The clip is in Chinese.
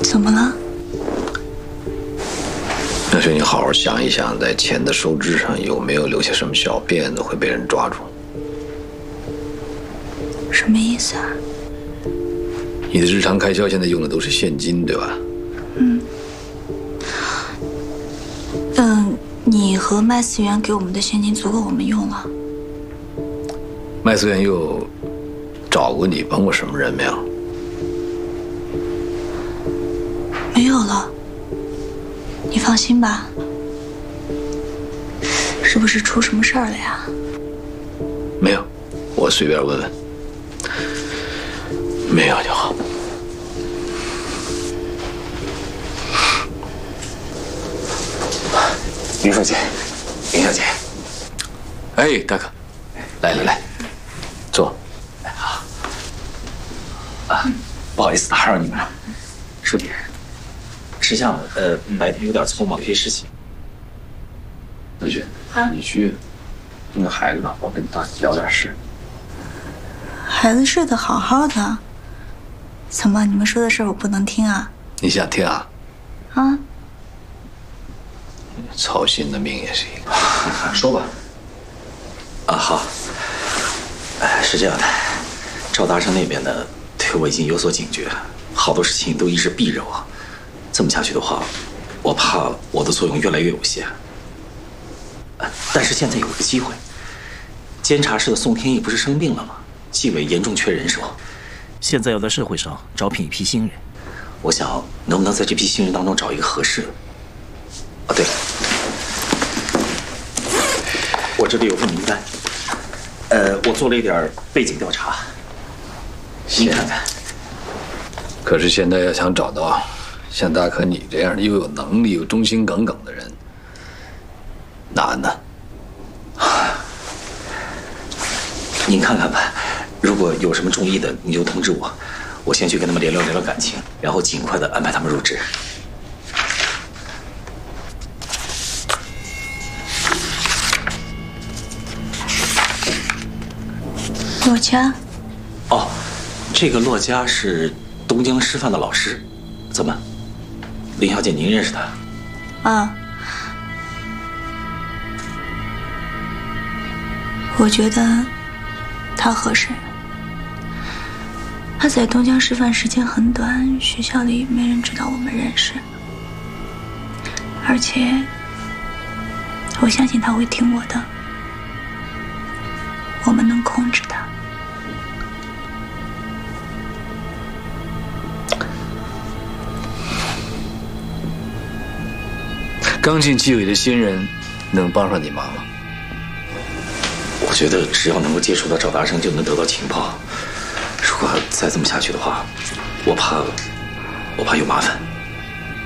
怎么了？ 那是你好好想一想，在钱的收支上有没有留下什么小辫子会被人抓住？ 什么意思啊？ 你的日常开销现在用的都是现金，对吧？ 你和麦思源给我们的现金足够我们用了。 麦思源又找过你帮过什么人没有？ 没有了，你放心吧。是不是出什么事儿了呀？ 没有，我随便问问。没有就好。 林书记，林小姐， 哎，大哥，来，坐。 好。不好意思打扰你们了，书记。实际上，白天有点匆忙，有些事情。 同学，你去弄个孩子吧，我跟他聊点事。 孩子睡得好好的，怎么你们说的事我不能听啊？ 你想听啊？ 啊？ 操心的命也是一个。 说吧。好。是这样的，赵大生那边呢，对我已经有所警觉，好多事情都一直避着我。这么下去的话，我怕我的作用越来越有限。但是现在有个机会，监察室的宋天翼不是生病了吗？纪委严重缺人手， 现在要在社会上招聘一批新人。 我想能不能在这批新人当中找一个合适的？对了，我这里有份名单，我做了一点背景调查，您看看。 可是现在要想找到像大可你这样的又有能力又忠心耿耿的人，难呢。 您看看吧，如果有什么中意的，你就通知我，我先去跟他们联络联络感情，然后尽快的安排他们入职。 骆家。 哦，这个骆家是东江师范的老师，怎么，林小姐您认识他？ 啊。我觉得他合适。他在东江师范时间很短，学校里没人知道我们认识，而且我相信他会听我的，我们能控制他。 刚进纪委的新人能帮上你忙吗？ 我觉得只要能够接触到赵大生，就能得到情报。如果再这么下去的话，我怕有麻烦。